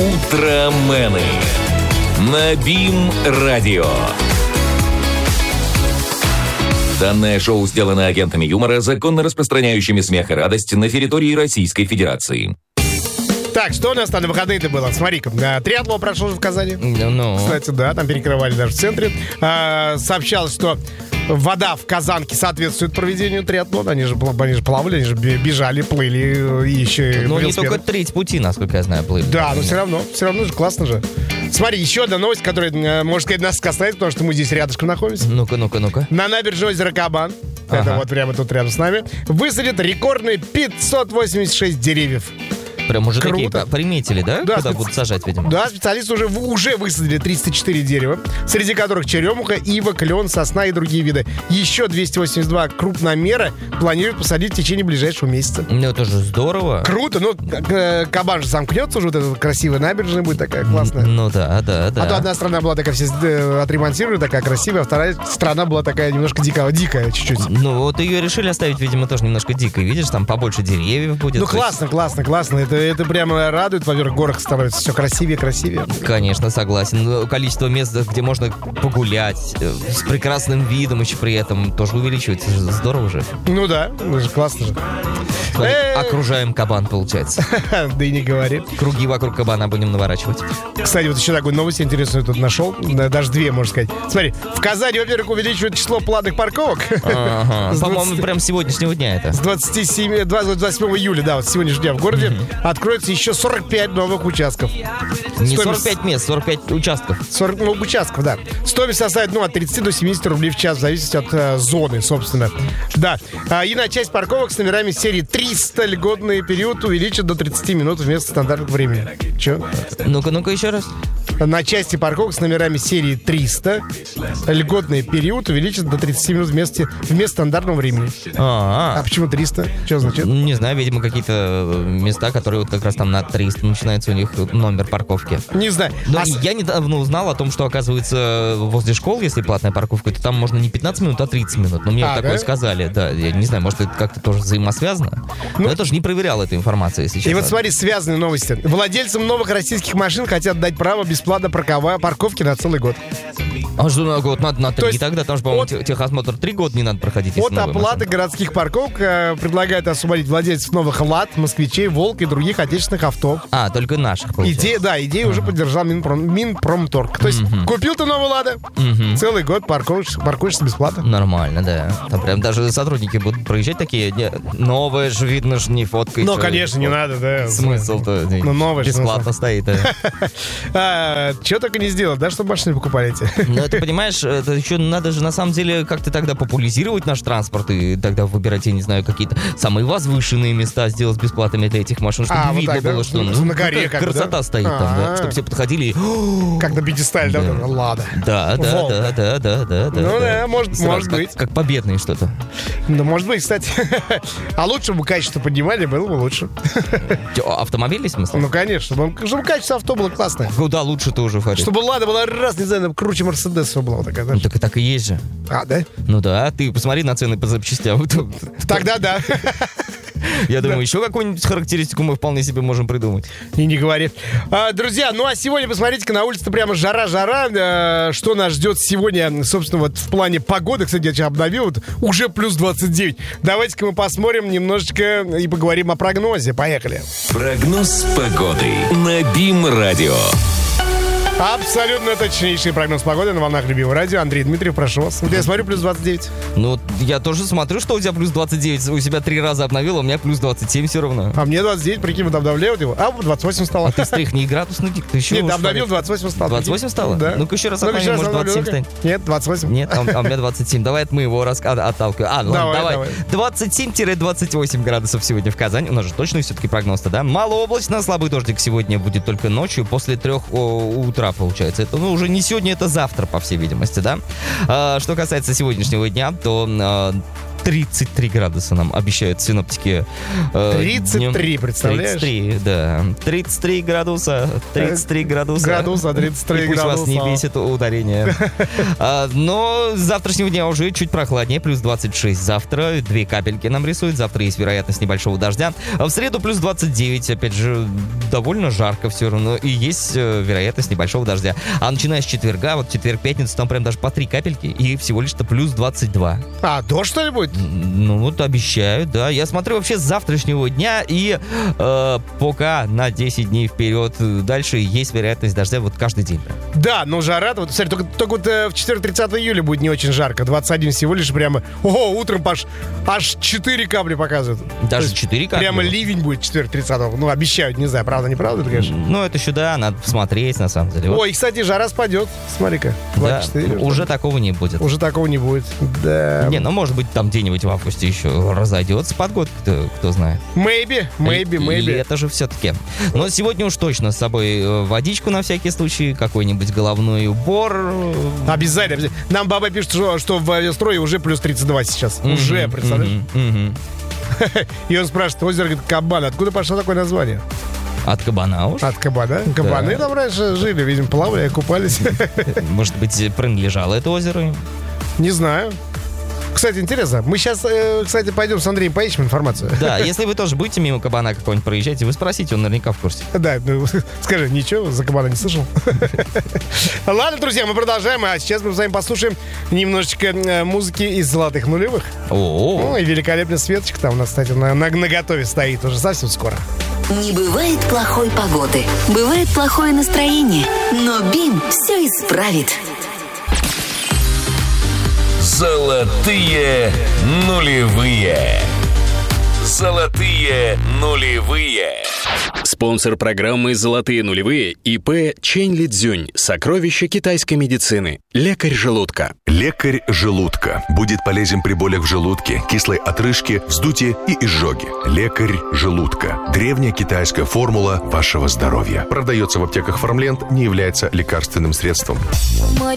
Утромены на БИМ-радио. Данное шоу сделано агентами юмора, законно распространяющими смех и радость на территории Российской Федерации. Так, что у нас там на выходные-то было? Смотри-ка, триатлон прошел же в Казани. Кстати, да, там перекрывали даже в центре. Сообщалось, что вода в Казанке соответствует проведению триатлона. Они же плавали, они же бежали, плыли и еще... Ну, не только треть пути, насколько я знаю, плыли. Да, но все равно же классно же. Смотри, еще одна новость, которая, можно сказать, нас касается, потому что мы здесь рядышком находимся. Ну-ка. На набережной озера Кабан, это вот прямо тут рядом с нами, высадят рекордные 586 деревьев. Прям уже такие приметили, да? Да, куда будут сажать, видимо? Да, специалисты уже высадили 304 дерева, среди которых черемуха, ива, клен, сосна и другие виды. Еще 282 крупномера планируют посадить в течение ближайшего месяца. Ну, это же здорово. Круто, ну, Кабан же замкнется уже, вот эта красивая набережная будет такая классная. Ну, да. А то одна страна была такая вся отремонтирована, такая красивая, а вторая страна была такая немножко дикая чуть-чуть. Ну, вот ее решили оставить, видимо, тоже немножко дикой. Видишь, там побольше деревьев будет. Ну, классно. Это прямо радует. Во-первых, в горах становится все красивее. Конечно, согласен. Количество мест, где можно погулять с прекрасным видом еще при этом тоже увеличивается. Здорово же. Ну да, это же классно же. Окружаем кабан, получается. Да и не говори. Круги вокруг кабана будем наворачивать. Кстати, вот еще такую новость интересную тут нашел. Даже две, можно сказать. Смотри, в Казани, во-первых, увеличивают число платных парковок. По-моему, прям с сегодняшнего дня это. С 27 июля, да, вот с сегодняшнего дня в городе откроется еще 45 новых участков. Не 45 мест, 45 участков. 40 новых участков, да. Стоимость составит, от 30 до 70 рублей в час, в зависимости от зоны, собственно. Да. И на часть парковок с номерами серии 300 льготный период увеличат до 30 минут вместо стандартного времени. Че? Ну-ка еще раз. На части парковок с номерами серии 300 льготный период увеличат до 30 минут вместо стандартного времени. А почему 300? Что значит? Не знаю, видимо, какие-то места, которые вот как раз там на 300 начинается у них номер парковки. Не знаю. Я недавно узнал о том, что, оказывается, возле школ, если платная парковка, то там можно не 15 минут, а 30 минут. Но мне такое сказали. Да, я не знаю, может, это как-то тоже взаимосвязано. Но я тоже не проверял эту информацию, если честно. И вот смотри, связанные новости. Владельцам новых российских машин хотят дать право бесплатно парковки на целый год. А что на год? Надо на 3 тогда, потому что, по-моему, техосмотр 3 года не надо проходить. От оплаты городских парковок предлагают освободить владельцев новых «Лад», «Москвичей», «Волк» и других отечественных авто. Только наших, получается. Идею уже поддержал Минпромторг. То есть купил ты новый «Лада», целый год паркуешься бесплатно. Нормально, да. Там прям даже сотрудники будут проезжать такие, новое же видно, что не фоткой. Ну, конечно, не надо, да. Смысл-то бесплатно стоит. Чего только не сделал, да, чтобы машины покупали эти. Ну, ты понимаешь, это еще надо же на самом деле как-то тогда популяризировать наш транспорт и тогда выбирать, я не знаю, какие-то самые возвышенные места сделать бесплатными для этих машин, чтобы видно было, что на горе красота стоит там, да, чтобы все подходили и... Как на пьедестале, да? Лада. Да. Ну да, может быть. Как победные что-то. Ну, может быть, кстати. А лучше бы качество поднимали, было бы лучше. Автомобильный смысл? Ну, конечно. Чтобы качество авто было классное. Куда лучше тоже, Фарид? Чтобы «Лада» была не знаю, круче «Мерседеса» была такая. Ну, так и есть же. Да? Ну да, ты посмотри на цены по запчастям. Тогда да. Я думаю, еще какую-нибудь характеристику мы вполне себе можем придумать. И не говори. Друзья, а сегодня, посмотрите-ка, на улице-то прямо жара. Что нас ждет сегодня, собственно, вот в плане погоды. Кстати, я сейчас обновил, уже плюс 29. Давайте-ка мы посмотрим немножечко и поговорим о прогнозе. Поехали. Прогноз погоды на БИМ-радио. Абсолютно точнейший прогноз погоды на волнах любимого радио. Андрей Дмитриев, прошу вас. Вот я смотрю, плюс 29. Ну, я тоже смотрю, что у тебя плюс 29. У себя 3 раза обновил, а у меня плюс 27 все равно. А мне 29, прикинь, вот обновляют его. 28 стало. А ты стряхни градусник. Нет, обновил, 28 стало. 28 стало? Да. Ну-ка еще раз обновим, может 27 станет. Нет, 28. Нет, а у меня 27. Давай от моего отталкиваем. Ладно, давай. 27-28 градусов сегодня в Казани. У нас же точно все-таки прогноз-то, да? Малооблачно, слабый дождик сегодня будет только ночью, после 3 утра, получается. Это, уже не сегодня, это завтра, по всей видимости, да? Что касается сегодняшнего дня, то 33 градуса нам обещают синоптики. 33, представляешь? 33, да. 33 градуса. 33 градуса. Градуса, 33 пусть градуса. Вас не бесит ударение. Но с завтрашнего дня уже чуть прохладнее. Плюс 26 завтра. 2 капельки нам рисуют. Завтра есть вероятность небольшого дождя. В среду плюс 29. Опять же, довольно жарко все равно. И есть вероятность небольшого дождя. А начиная с четверга, вот четверг-пятница, там прям даже по 3 капельки. И всего лишь-то плюс 22. А, дождь что ли будет? Ну вот обещают, да. Я смотрю вообще с завтрашнего дня. И пока на 10 дней вперед. Дальше есть вероятность дождя вот каждый день. Да, но жара, вот, смотри, только вот в четверг 30 июля будет не очень жарко. 21 всего лишь прямо. Ого, утром аж 4 капли показывают. Даже 4 капли? Прямо ливень будет четверг 30-го. Ну, обещают, не знаю, правда, неправда, конечно. Ну, это еще, да, надо посмотреть, на самом деле. Ой, кстати, жара спадет. Смотри-ка. 24, да, уже такого не будет. Уже такого не будет, да. Не, ну, может быть, там где-нибудь в августе еще разойдется подгод, кто знает. Maybe. Это же все-таки. Но сегодня уж точно с собой водичку на всякий случай, какой-нибудь головной убор. Обязательно. Нам баба пишет, что в авиастрое уже плюс 32 сейчас. Уже, представляешь? И он спрашивает, озеро, говорит, Кабан. Откуда пошло такое название? От кабана уж. От кабана? Кабаны там раньше жили, видимо, плавали, купались. Может быть, принадлежало это озеро? Не знаю. Кстати, интересно. Мы сейчас, кстати, пойдем с Андреем поищем информацию. Да, если вы тоже будете мимо кабана какого-нибудь проезжаете, вы спросите, он наверняка в курсе. Да, ну, скажи, ничего, за кабана не слышал? Ладно, друзья, мы продолжаем, а сейчас мы с вами послушаем немножечко музыки из золотых нулевых. Ну, и великолепный Светочка там у нас, кстати, наготове стоит уже совсем скоро. Не бывает плохой погоды, бывает плохое настроение, но БИМ все исправит. Золотые нулевые. Золотые нулевые. Спонсор программы «Золотые нулевые» ИП Чэнь Лидзюнь. Сокровища китайской медицины. Лекарь желудка. Лекарь желудка. Будет полезен при болях в желудке, кислой отрыжке, вздутии и изжоге. Лекарь желудка. Древняя китайская формула вашего здоровья. Продается в аптеках Фармленд, не является лекарственным средством.